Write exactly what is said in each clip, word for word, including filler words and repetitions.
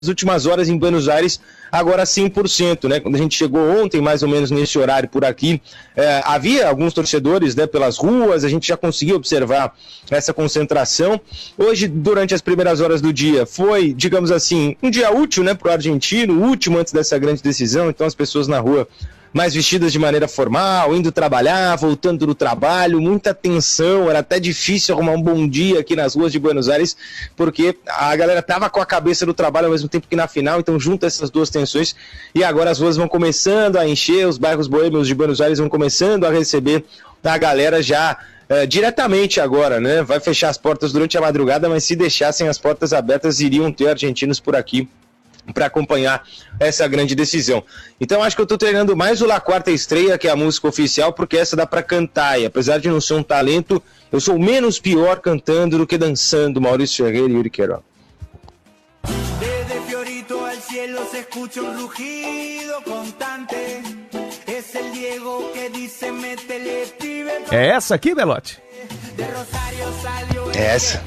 últimas horas em Buenos Aires, agora cem por cento, né? Quando a gente chegou ontem, mais ou menos nesse horário por aqui, é, havia alguns torcedores, né, pelas ruas, a gente já conseguiu observar essa concentração. Hoje, durante as primeiras horas do dia, foi, digamos assim, um dia útil, né, para o argentino, o último antes dessa grande decisão, então as pessoas na rua mais vestidas de maneira formal, indo trabalhar, voltando do trabalho, muita tensão, era até difícil arrumar um bom dia aqui nas ruas de Buenos Aires, porque a galera tava com a cabeça do trabalho ao mesmo tempo que na final, então junta essas duas tensões, e agora as ruas vão começando a encher, os bairros boêmios de Buenos Aires vão começando a receber a galera já é, diretamente agora, né? Vai fechar as portas durante a madrugada, mas se deixassem as portas abertas, iriam ter argentinos por aqui para acompanhar essa grande decisão. Então acho que eu estou treinando mais o La Quarta Estrella, que é a música oficial, porque essa dá para cantar, e apesar de não ser um talento, eu sou menos pior cantando do que dançando, Maurício Ferreira e Yuri Queiroga. É essa aqui, Belotti? É essa.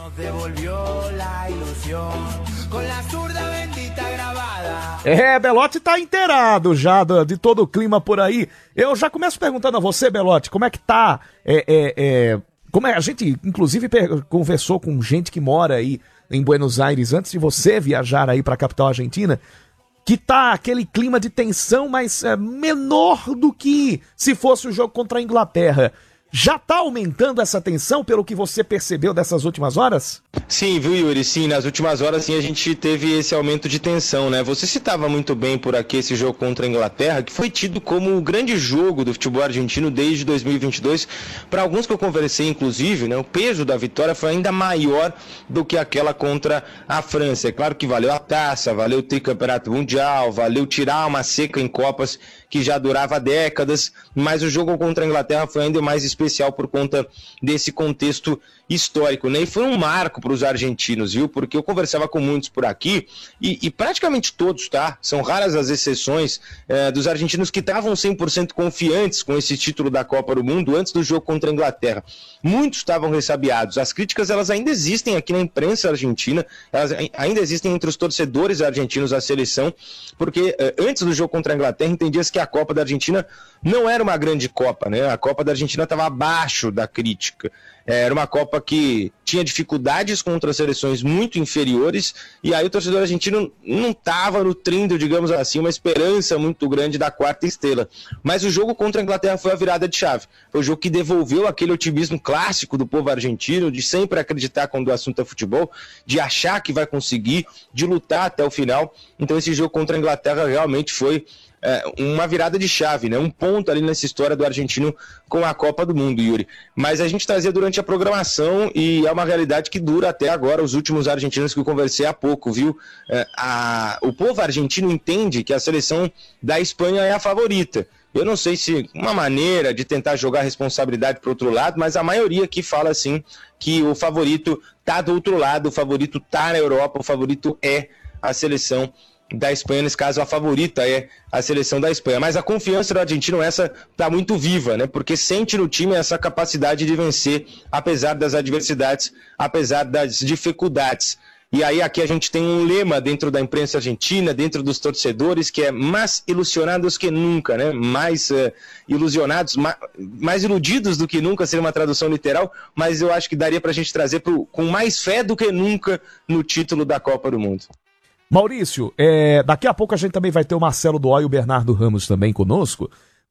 É, Belotti tá inteirado já de, de todo o clima por aí. Eu já começo perguntando a você, Belotti, como é que tá? É, é, é, como é, a gente, inclusive, conversou com gente que mora aí em Buenos Aires antes de você viajar aí pra capital argentina, que tá aquele clima de tensão, mas é, menor do que se fosse o jogo contra a Inglaterra. Já tá aumentando essa tensão pelo que você percebeu dessas últimas horas? Sim, viu, Yuri? Sim, nas últimas horas sim, a gente teve esse aumento de tensão, né? Você citava muito bem por aqui esse jogo contra a Inglaterra, que foi tido como o grande jogo do futebol argentino desde dois mil e vinte e dois. Para alguns que eu conversei, inclusive, né, o peso da vitória foi ainda maior do que aquela contra a França. É claro que valeu a taça, valeu o tricampeonato mundial, valeu tirar uma seca em Copas que já durava décadas, mas o jogo contra a Inglaterra foi ainda mais especial por conta desse contexto histórico, né? E foi um marco para os argentinos, viu? Porque eu conversava com muitos por aqui e, e praticamente todos, tá? São raras as exceções é, dos argentinos que estavam cem por cento confiantes com esse título da Copa do Mundo antes do jogo contra a Inglaterra. Muitos estavam ressabiados. As críticas, elas ainda existem aqui na imprensa argentina, elas ainda existem entre os torcedores argentinos à seleção, porque é, antes do jogo contra a Inglaterra entendia-se que a Copa da Argentina não era uma grande Copa, né? A Copa da Argentina estava abaixo da crítica. Era uma Copa que tinha dificuldades contra seleções muito inferiores, e aí o torcedor argentino não estava nutrindo, digamos assim, uma esperança muito grande da quarta estrela. Mas o jogo contra a Inglaterra foi a virada de chave. Foi o jogo que devolveu aquele otimismo clássico do povo argentino, de sempre acreditar quando o assunto é futebol, de achar que vai conseguir, de lutar até o final. Então esse jogo contra a Inglaterra realmente foi É, uma virada de chave, né? Um ponto ali nessa história do argentino com a Copa do Mundo, Yuri. Mas a gente trazia durante a programação e é uma realidade que dura até agora, os últimos argentinos que eu conversei há pouco, viu? É, a, o povo argentino entende que a seleção da Espanha é a favorita. Eu não sei se uma maneira de tentar jogar a responsabilidade para o outro lado, mas a maioria aqui fala assim que o favorito tá do outro lado, o favorito tá na Europa, o favorito é a seleção da Espanha, nesse caso a favorita é a seleção da Espanha, mas a confiança do argentino essa tá muito viva, né? Porque sente no time essa capacidade de vencer, apesar das adversidades, apesar das dificuldades. E aí aqui a gente tem um lema dentro da imprensa argentina, dentro dos torcedores, que é mais ilusionados que nunca, né? Mais uh, ilusionados, mais, mais iludidos do que nunca, seria uma tradução literal, mas eu acho que daria pra gente trazer pro, com mais fé do que nunca no título da Copa do Mundo. Maurício, é, daqui a pouco a gente também vai ter o Marcelo Doó e o Bernardo Ramos também conosco,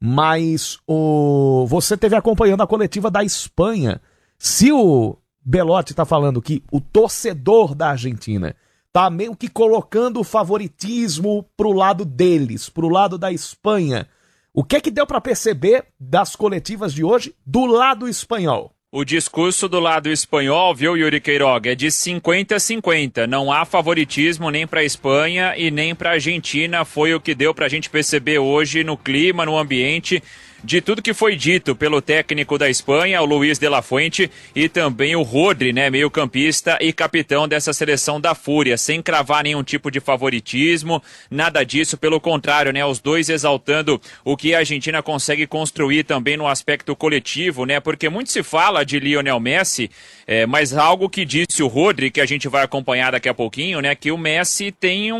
mas o, você esteve acompanhando a coletiva da Espanha. Se o Belotti está falando que o torcedor da Argentina está meio que colocando o favoritismo pro lado deles, pro lado da Espanha, o que é que deu para perceber das coletivas de hoje do lado espanhol? O discurso do lado espanhol, viu, Yuri Queiroga, é de cinquenta a cinquenta. Não há favoritismo nem para a Espanha e nem para a Argentina. Foi o que deu para a gente perceber hoje no clima, no ambiente. de tudo que foi dito pelo técnico da Espanha, o Luis de la Fuente, e também o Rodri, né, meio-campista e capitão dessa seleção da Fúria, sem cravar nenhum tipo de favoritismo, nada disso, pelo contrário, né, os dois exaltando o que a Argentina consegue construir também no aspecto coletivo, né, porque muito se fala de Lionel Messi, é, mas algo que disse o Rodri, que a gente vai acompanhar daqui a pouquinho, né, que o Messi tem um